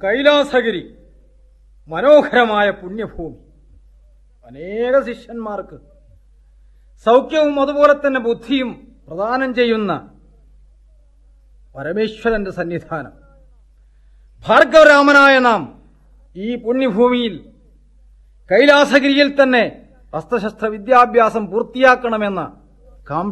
കൈലാസഗിരി മനോഹരമായ പുണ്യഭൂമി. അനേക ശിഷ്യന്മാർക്ക് സൗഖ്യവും അതുപോലെ തന്നെ ബുദ്ധിയും പ്രദാനം ചെയ്യുന്ന പരമേശ്വരന്റെ സന്നിധാനം. ഭാർഗവരാമനായ നാം ഈ പുണ്യഭൂമിയിൽ കൈലാസഗിരിയിൽ തന്നെ അസ്ത്രശസ്ത്ര വിദ്യാഭ്യാസം പൂർത്തിയാക്കണമെന്ന കാംക്ഷ